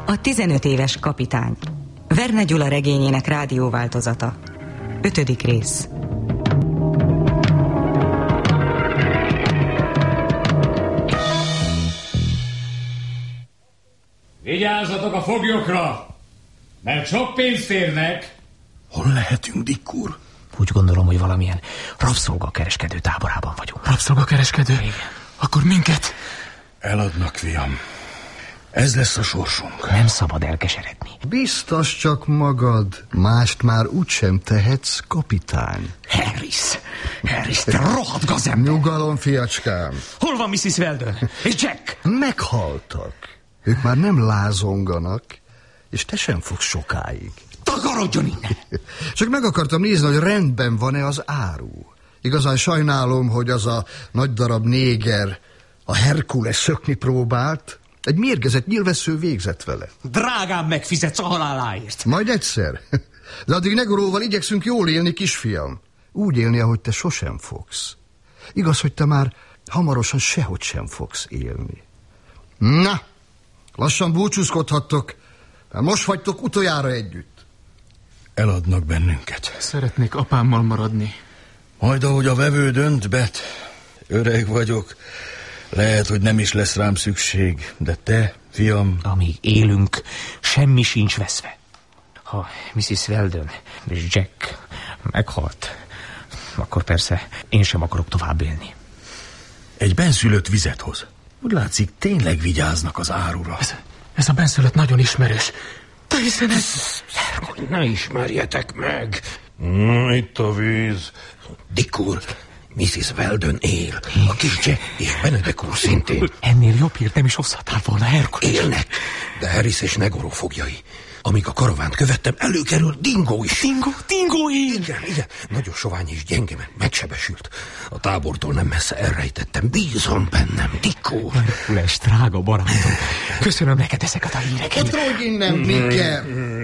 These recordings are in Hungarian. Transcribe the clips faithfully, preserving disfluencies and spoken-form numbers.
A tizenöt éves kapitány. Verne Gyula regényének rádióváltozata. Ötödik rész. Vigyázzatok a foglyokra, mert sok pénzt érnek. Hol lehetünk, Dick úr? Úgy gondolom, hogy valamilyen rabszolgakereskedő táborában vagyunk. Rabszolgakereskedő? Igen. Akkor minket? Eladnak, fiam. Ez lesz a sorsunk. Nem szabad elkeseredni. Biztos csak magad. Mást már úgysem tehetsz, kapitány. Harris! Harris, te rohadt gazember! Nyugalom, fiacskám. Hol van missus Weldon? És Jack? Meghaltak. Ők már nem lázonganak, és te sem fogsz sokáig. Takarodjon innen! Csak meg akartam nézni, hogy rendben van-e az áru. Igazán sajnálom, hogy az a nagy darab néger, a Herkules szökni próbált. Egy mérgezett nyilvessző végzett vele. Drágán megfizetsz a haláláért. Majd egyszer. De addig Negoróval igyekszünk jól élni, kisfiam. Úgy élni, ahogy te sosem fogsz. Igaz, hogy te már hamarosan sehogy sem fogsz élni. Na, lassan búcsúzkodhattok, mert most vagytok utoljára együtt. Eladnak bennünket. Szeretnék apámmal maradni. Majd ahogy a vevő dönt, Bet. Öreg vagyok. Lehet, hogy nem is lesz rám szükség, de te, fiam... Amíg élünk, semmi sincs veszve. Ha missus Weldon és Jack meghalt, akkor persze én sem akarok tovább élni. Egy benszülött vizet hoz. Úgy látszik, tényleg vigyáznak az árura. Ez, ez a benszülött nagyon ismerős. Te hiszen ez... Ne ismerjetek meg! Mm, itt a víz. Dick úr, missus Weldon él. A kis Jack és Benedek úr szintén. Ennél jobb hírt nem is hozhatál volna, Herkules. Élnek, de Harris és Negoro fogjai. Amíg a karavánt követtem, előkerült Dingo is. Dingo? Dingo él? Igen, igen. Nagyon sovány és gyenge, mert megsebesült. A tábortól nem messze elrejtettem. Bízom bennem, Dick úr. Herkules, drága barátom. Köszönöm neked ezeket a híreket. Otrodj innen, Mike!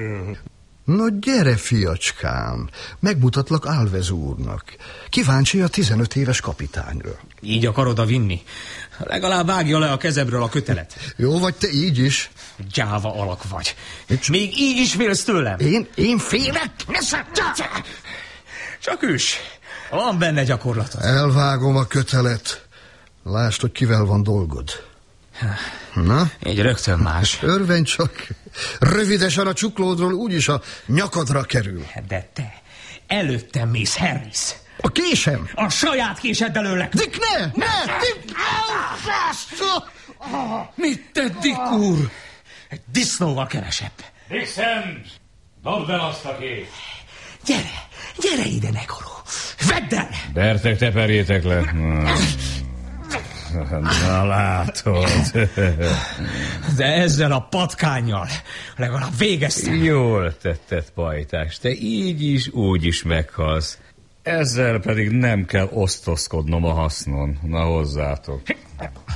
No gyere, fiacskám, megmutatlak Alves úrnak. Kíváncsi a tizenöt éves kapitányról. Így akarod a vinni? Legalább vágja le a kezedről a kötelet. Jó vagy te így is. Gyáva alak vagy. Még így is félsz tőlem. Én, én félek? Csak üss. Van benne gyakorlatod. Elvágom a kötelet. Lásd, hogy kivel van dolgod. Na? Így rögtön más. Örvenj csak. Rövidesen a csuklódról úgyis a nyakadra kerül. De te előttem mész, Harris. A késem? A saját késeddel öllek. Dick, ne! Ne! Dick! Mit tett, Dick úr? Egy disznóval kevesebb. Dixon, dobd el azt a két. Gyere, gyere ide, Negoro. Vedd el! Bertek, teperjétek le. Na látod. De ezzel a patkánnyal legalább végeztem. Jól tetted, pajtás. Te így is, úgy is meghalsz. Ezzel pedig nem kell osztozkodnom a hasznon. Na hozzátok.